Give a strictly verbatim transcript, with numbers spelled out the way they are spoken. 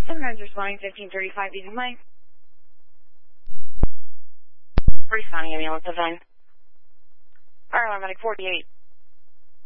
Sometimes responding fifteen thirty-five Easy Mike. Responding ambulance design. Fire alarm medic forty-eight.